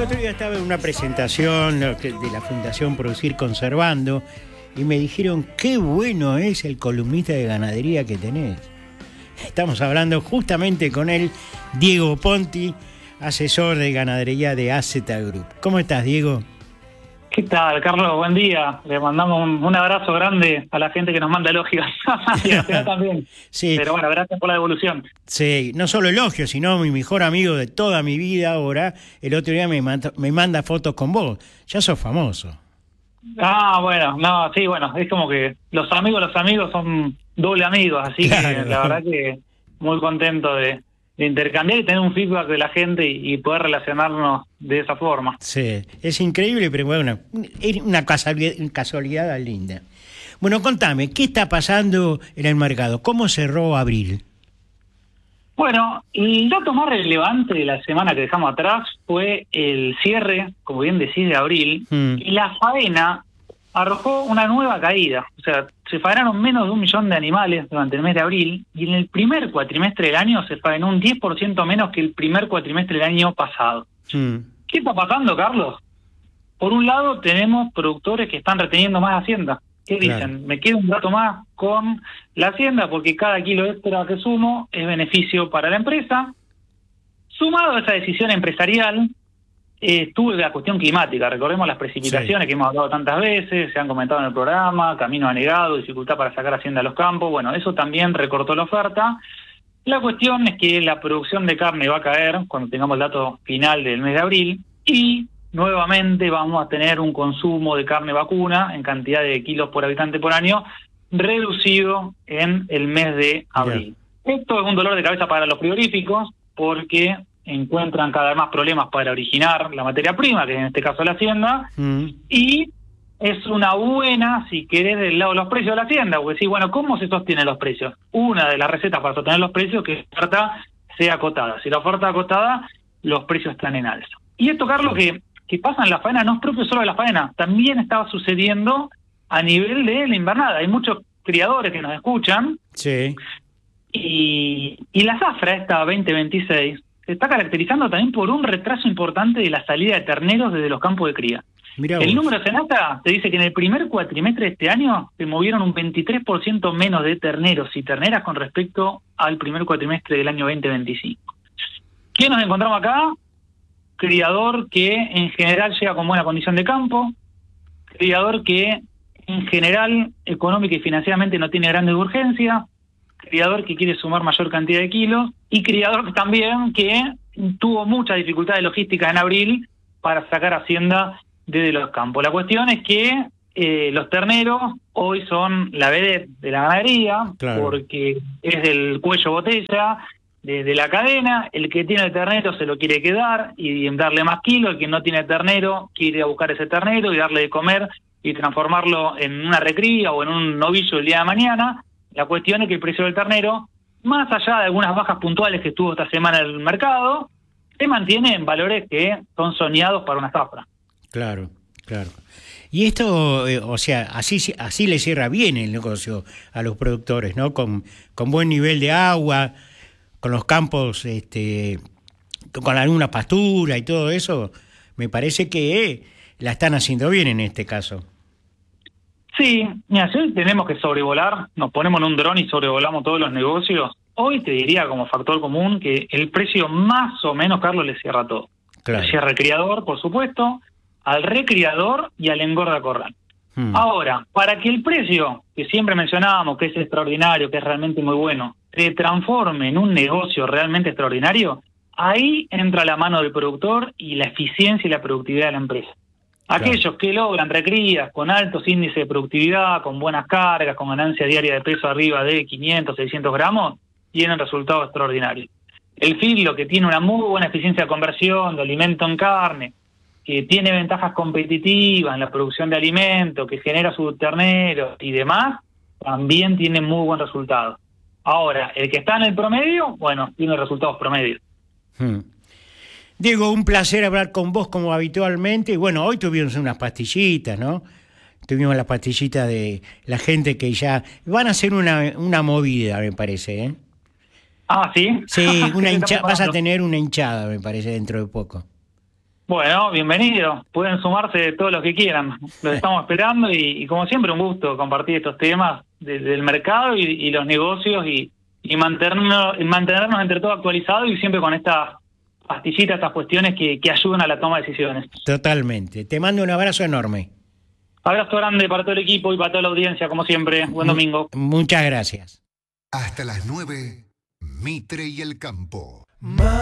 el otro día estaba en una presentación de la Fundación Producir Conservando y me dijeron qué bueno es el columnista de ganadería que tenés. Estamos hablando justamente con él, Diego Ponti, asesor de ganadería de AZ Group. ¿Cómo estás, Diego? ¿Qué tal, Carlos? Buen día. Le mandamos un abrazo grande a la gente que nos manda elogios. Y a usted también. Sí. Pero bueno, gracias por la devolución. Sí, no solo elogios, sino mi mejor amigo de toda mi vida ahora, el otro día me manda fotos con vos. Ya sos famoso. Ah, bueno, no, sí, bueno, es como que los amigos son doble amigos, así Claro. que la verdad que muy contento de intercambiar y tener un feedback de la gente y poder relacionarnos de esa forma. Sí, es increíble, pero bueno, es una casualidad linda. Bueno, contame, ¿qué está pasando en el mercado? ¿Cómo cerró abril? Bueno, el dato más relevante de la semana que dejamos atrás fue el cierre, como bien decís, de abril, y la faena arrojó una nueva caída. O sea, se faenaron menos de 1 millón de animales durante el mes de abril, y en el primer cuatrimestre del año se faenó un 10% menos que el primer cuatrimestre del año pasado. ¿Qué está pasando, Carlos? Por un lado, tenemos productores que están reteniendo más hacienda. ¿Qué dicen? Claro. Me quedo un rato más con la hacienda porque cada kilo extra que sumo es beneficio para la empresa. Sumado a esa decisión empresarial, estuvo la cuestión climática. Recordemos las precipitaciones que hemos hablado tantas veces, se han comentado en el programa, camino anegado, dificultad para sacar hacienda a los campos. Bueno, eso también recortó la oferta. La cuestión es que la producción de carne va a caer cuando tengamos el dato final del mes de abril y nuevamente vamos a tener un consumo de carne vacuna en cantidad de kilos por habitante por año reducido en el mes de abril. Esto es un dolor de cabeza para los frigoríficos porque encuentran cada vez más problemas para originar la materia prima, que en este caso la hacienda, y es una buena, si querés, del lado de los precios de la hacienda, porque sí, bueno, ¿cómo se sostienen los precios? Una de las recetas para sostener los precios es que la oferta sea acotada. Si la oferta es acotada, los precios están en alza. Y esto, Carlos, que pasa en la faena no es propio solo de la faena, también estaba sucediendo a nivel de la invernada. Hay muchos criadores que nos escuchan, y la zafra esta 2026 se está caracterizando también por un retraso importante de la salida de terneros desde los campos de cría. El número de Senasa te dice que en el primer cuatrimestre de este año se movieron un 23% menos de terneros y terneras con respecto al primer cuatrimestre del año 2025. ¿Qué nos encontramos acá? Criador que en general llega con buena condición de campo, criador que en general económica y financieramente no tiene grandes urgencias, criador que quiere sumar mayor cantidad de kilos y criador también que tuvo muchas dificultades logísticas en abril para sacar hacienda desde los campos. La cuestión es que los terneros hoy son la vedette de la ganadería, porque es del cuello botella de la cadena. El que tiene el ternero se lo quiere quedar y darle más kilos. El que no tiene ternero quiere ir a buscar ese ternero y darle de comer y transformarlo en una recría o en un novillo el día de mañana. La cuestión es que el precio del ternero, más allá de algunas bajas puntuales que tuvo esta semana en el mercado, se mantiene en valores que son soñados para una zafra. Claro. Y esto, o sea, así le cierra bien el negocio a los productores, ¿no? Con buen nivel de agua, con los campos, con alguna pastura y todo eso, me parece que la están haciendo bien en este caso. Sí, mira, si hoy tenemos que sobrevolar, nos ponemos en un dron y sobrevolamos todos los negocios, hoy te diría como factor común que el precio más o menos, Carlos, le cierra todo. Le cierra al criador, por supuesto, al recriador y al engorda corral. Ahora, para que el precio, que siempre mencionábamos que es extraordinario, que es realmente muy bueno, se transforme en un negocio realmente extraordinario, ahí entra la mano del productor y la eficiencia y la productividad de la empresa. Aquellos que logran recrías con altos índices de productividad, con buenas cargas, con ganancia diaria de peso arriba de 500, 600 gramos, tienen resultados extraordinarios. El filo que tiene una muy buena eficiencia de conversión de alimento en carne, que tiene ventajas competitivas en la producción de alimentos, que genera sus terneros y demás, también tiene muy buen resultado. Ahora, el que está en el promedio, bueno, tiene resultados promedios. Diego, un placer hablar con vos como habitualmente. Y bueno, hoy tuvimos unas pastillitas, ¿no? Tuvimos las pastillitas de la gente que ya van a hacer una movida, me parece, ¿eh? Ah, ¿sí? Sí, vas a tener una hinchada, me parece, dentro de poco. Bueno, bienvenido. Pueden sumarse todos los que quieran. Los estamos esperando y como siempre un gusto compartir estos temas del mercado y los negocios y mantenernos entre todos actualizados y siempre con estas pastillitas, estas cuestiones que ayudan a la toma de decisiones. Totalmente. Te mando un abrazo enorme. Abrazo grande para todo el equipo y para toda la audiencia, como siempre. Buen domingo. Muchas gracias. Hasta las 9, Mitre y el Campo.